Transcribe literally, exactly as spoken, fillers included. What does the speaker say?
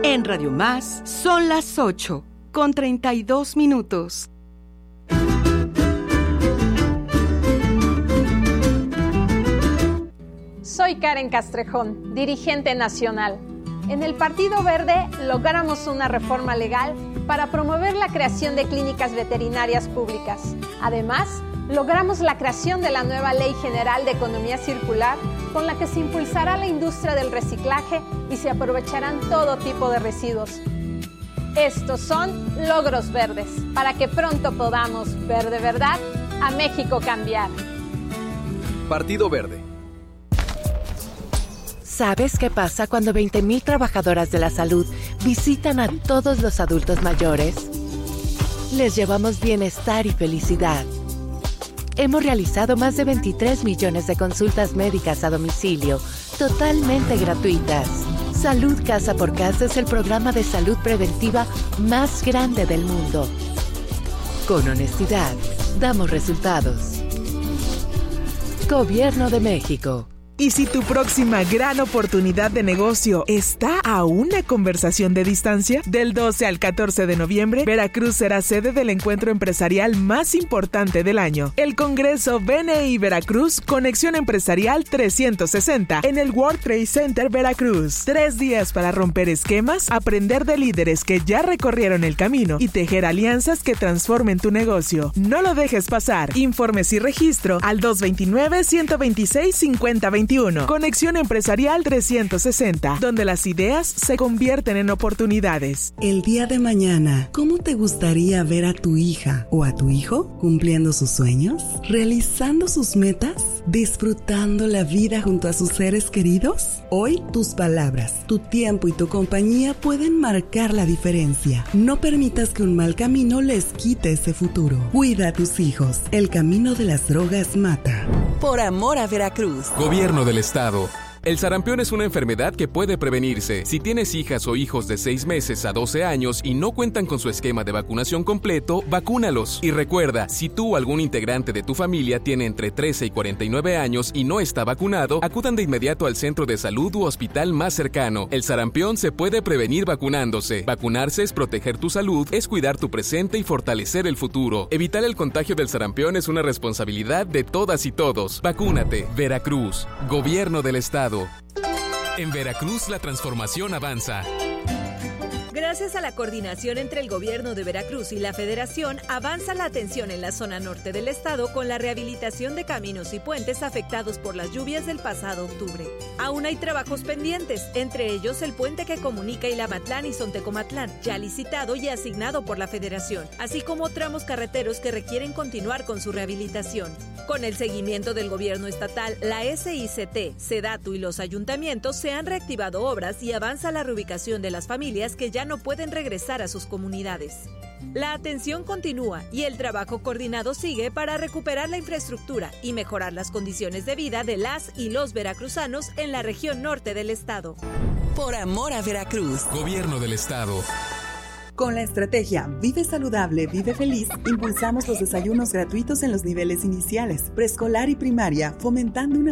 En Radio Más son las ocho con treinta y dos minutos. Soy Karen Castrejón, dirigente nacional. En el Partido Verde logramos una reforma legal para promover la creación de clínicas veterinarias públicas. Además, logramos la creación de la nueva Ley General de Economía Circular, con la que se impulsará la industria del reciclaje y se aprovecharán todo tipo de residuos. Estos son logros verdes, para que pronto podamos ver de verdad a México cambiar. Partido Verde. ¿Sabes qué pasa cuando veinte mil trabajadoras de la salud visitan a todos los adultos mayores? Les llevamos bienestar y felicidad. Hemos realizado más de veintitrés millones de consultas médicas a domicilio, totalmente gratuitas. Salud Casa por Casa es el programa de salud preventiva más grande del mundo. Con honestidad, damos resultados. Gobierno de México. Y si tu próxima gran oportunidad de negocio está a una conversación de distancia, del doce al catorce de noviembre, Veracruz será sede del encuentro empresarial más importante del año, el Congreso B N I Veracruz Conexión Empresarial trescientos sesenta, en el World Trade Center Veracruz. Tres días para romper esquemas, aprender de líderes que ya recorrieron el camino y tejer alianzas que transformen tu negocio. No lo dejes pasar. Informes y registro al dos veintinueve, ciento veintiséis, cincuenta veintiuno. Conexión Empresarial trescientos sesenta, donde las ideas se convierten en oportunidades. El día de mañana, ¿cómo te gustaría ver a tu hija o a tu hijo cumpliendo sus sueños, realizando sus metas, disfrutando la vida junto a sus seres queridos? Hoy, tus palabras, tu tiempo y tu compañía pueden marcar la diferencia. No permitas que un mal camino les quite ese futuro. Cuida a tus hijos. El camino de las drogas mata. Por amor a Veracruz. Gobierno del Estado. El sarampión es una enfermedad que puede prevenirse. Si tienes hijas o hijos de seis meses a doce años y no cuentan con su esquema de vacunación completo, vacúnalos. Y recuerda, si tú o algún integrante de tu familia tiene entre trece y cuarenta y nueve años y no está vacunado, acudan de inmediato al centro de salud u hospital más cercano. El sarampión se puede prevenir vacunándose. Vacunarse es proteger tu salud, es cuidar tu presente y fortalecer el futuro. Evitar el contagio del sarampión es una responsabilidad de todas y todos. Vacúnate. Veracruz. Gobierno del Estado. En Veracruz la transformación avanza. Gracias a la coordinación entre el Gobierno de Veracruz y la Federación, avanza la atención en la zona norte del estado con la rehabilitación de caminos y puentes afectados por las lluvias del pasado octubre. Aún hay trabajos pendientes, entre ellos el puente que comunica Ilamatlán y Sontecomatlán, ya licitado y asignado por la Federación, así como tramos carreteros que requieren continuar con su rehabilitación. Con el seguimiento del Gobierno estatal, la S I C T, SEDATU y los ayuntamientos se han reactivado obras y avanza la reubicación de las familias que ya no pueden regresar a sus comunidades. La atención continúa y el trabajo coordinado sigue para recuperar la infraestructura y mejorar las condiciones de vida de las y los veracruzanos en la región norte del estado. Por amor a Veracruz. Gobierno del Estado. Con la estrategia Vive Saludable, Vive Feliz, impulsamos los desayunos gratuitos en los niveles iniciales, preescolar y primaria, fomentando una